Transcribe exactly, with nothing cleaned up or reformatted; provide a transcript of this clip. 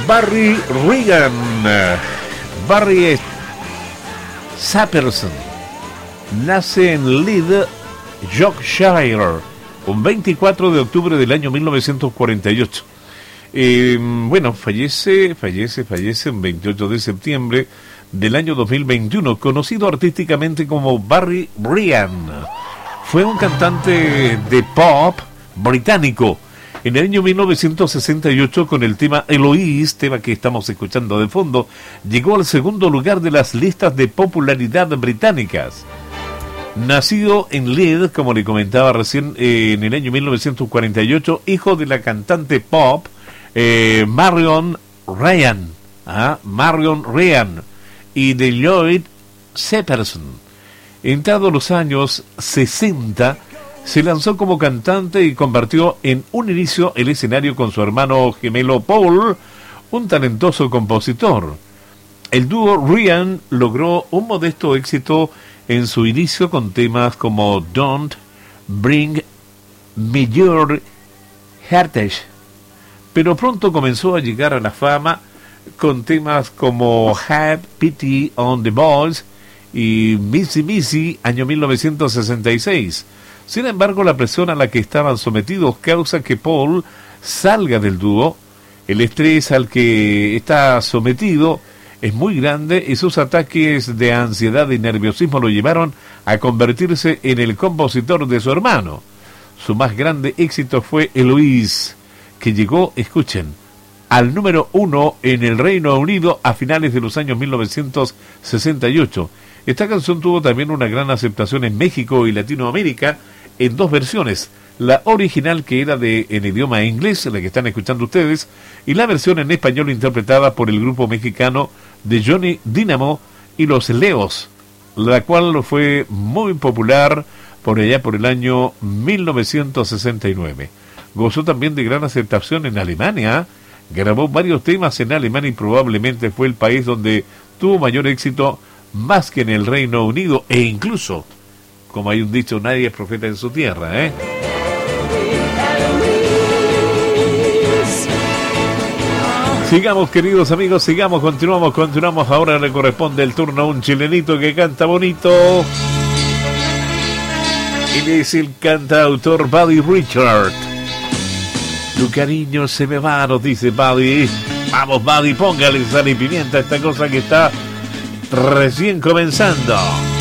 Barry Regan. Barry Sapperson nace en Leeds, Yorkshire, un veinticuatro de octubre del año mil novecientos cuarenta y ocho. Eh, bueno, fallece, fallece, fallece en veintiocho de septiembre del año dos mil veintiuno, conocido artísticamente como Barry Regan. Fue un cantante de pop británico. En el año mil novecientos sesenta y ocho, con el tema Eloise, tema que estamos escuchando de fondo, llegó al segundo lugar de las listas de popularidad británicas. Nacido en Leeds, como le comentaba recién, eh, en el año mil novecientos cuarenta y ocho, hijo de la cantante pop eh, Marion Ryan, ¿ah? Marion Ryan, y de Lloyd Sepperson. Entrados los años sesenta, se lanzó como cantante y compartió en un inicio el escenario con su hermano gemelo Paul, un talentoso compositor. El dúo Ryan logró un modesto éxito en su inicio con temas como Don't Bring Me Your Heartache, pero pronto comenzó a llegar a la fama con temas como Have Pity on the Boys y Missy Missy, año mil novecientos sesenta y seis. Sin embargo, la presión a la que estaban sometidos causa que Paul salga del dúo. El estrés al que está sometido es muy grande y sus ataques de ansiedad y nerviosismo lo llevaron a convertirse en el compositor de su hermano. Su más grande éxito fue Eloise, que llegó, escuchen, al número uno en el Reino Unido a finales de los años mil novecientos sesenta y ocho. Esta canción tuvo también una gran aceptación en México y Latinoamérica en dos versiones, la original, que era de en idioma inglés, la que están escuchando ustedes, y la versión en español interpretada por el grupo mexicano de Johnny Dynamo y los Leos, la cual fue muy popular por allá por el año mil novecientos sesenta y nueve. Gozó también de gran aceptación en Alemania, grabó varios temas en Alemania y probablemente fue el país donde tuvo mayor éxito, más que en el Reino Unido, e incluso, como hay un dicho, nadie es profeta en su tierra, ¿eh? Sigamos, queridos amigos, sigamos, continuamos, continuamos. Ahora le corresponde el turno a un chilenito que canta bonito. Él es el cantautor Buddy Richard. Tu cariño se me va, nos dice Buddy. Vamos, Buddy, póngale sal y pimienta a esta cosa que está recién comenzando.